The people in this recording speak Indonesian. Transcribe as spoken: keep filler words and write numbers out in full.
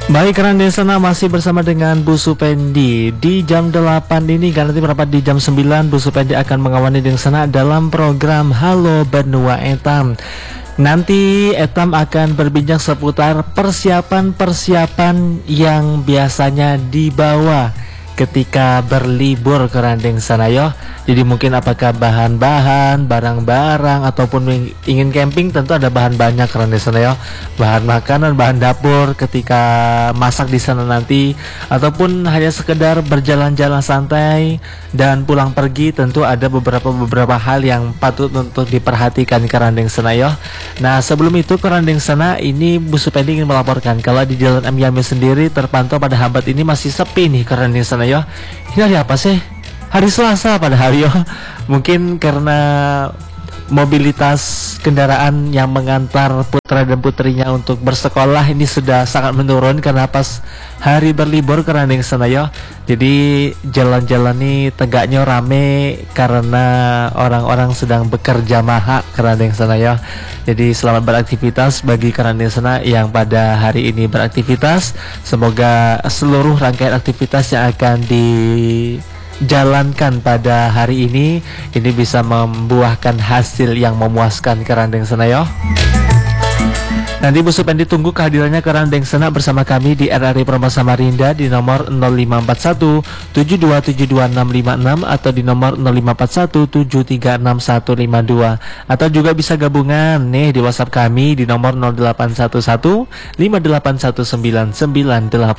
Baik, Rande sana masih bersama dengan Bu Supendi di jam delapan ini, kan nanti berapa di jam sembilan Bu Supendi akan mengawani dengan sana dalam program Halo Benua Etam. Nanti Etam akan berbincang seputar persiapan-persiapan yang biasanya dibawa ketika berlibur ke Randeng sana yo. Jadi mungkin apakah bahan-bahan, barang-barang ataupun ingin camping, tentu ada bahan banyak ke Randeng sana yo. Bahan makanan, bahan dapur ketika masak di sana nanti, ataupun hanya sekedar berjalan-jalan santai dan pulang pergi, tentu ada beberapa beberapa hal yang patut untuk diperhatikan ke Randeng sana yo. Nah, sebelum itu ke Randeng sana ini Bu Supendi ingin melaporkan kalau di Jalan M Yamin sendiri terpantau pada hambat ini masih sepi nih ke Randeng sana yo. Ini hari apa sih? Hari Selasa pada hari yo. Mungkin karena mobilitas kendaraan yang mengantar putra dan putrinya untuk bersekolah ini sudah sangat menurun karena pas hari berlibur ke Randeng sana yo. Jadi jalan-jalan ini tegaknya rame karena orang-orang sedang bekerja maha ke Randeng sana yo. Jadi selamat beraktivitas bagi ke Randeng sana yang pada hari ini beraktivitas. Semoga seluruh rangkaian aktivitas yang akan di jalankan pada hari ini ini bisa membuahkan hasil yang memuaskan ke Randeng sana yo. Nanti Bu Supendi tunggu kehadirannya ke Randeng sana bersama kami di R R I Promo Samarinda di nomor nol lima empat satu tujuh dua tujuh dua enam lima enam atau di nomor nol lima empat satu tujuh tiga enam satu lima dua, atau juga bisa gabungan nih di WhatsApp kami di nomor nol delapan satu satu lima delapan satu sembilan sembilan delapan